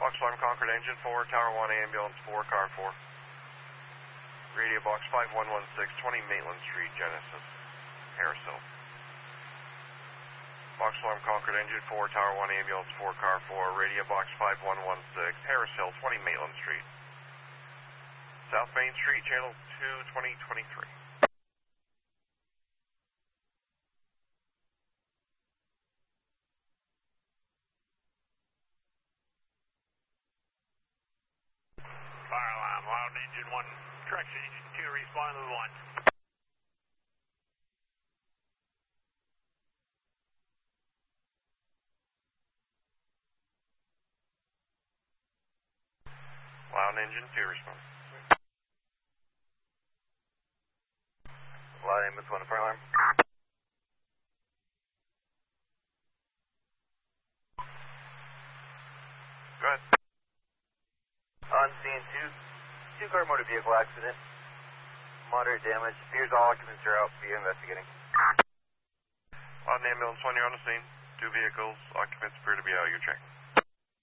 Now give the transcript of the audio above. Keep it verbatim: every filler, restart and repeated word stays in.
Box Alarm Concord Engine four, Tower one, Ambulance four, Car four. Radio Box five one one six, twenty Maitland Street, Genesis, Harris Hill. Box Alarm Concord Engine four, Tower one, Ambulance four, Car four. Radio Box five one one six, Harris Hill, twenty Maitland Street. South Main Street, Channel two, twenty twenty-three. Fire alarm, Loud Engine one, correction, Engine two, respond to the one. Loud Engine two, respond. Loud Ambulance one, fire alarm. Go ahead. On scene, two, two car motor vehicle accident. Moderate damage. Appears all occupants are out. Be investigating. Loud Ambulance one, you're on the scene. Two vehicles, occupants appear to be out. You're checking.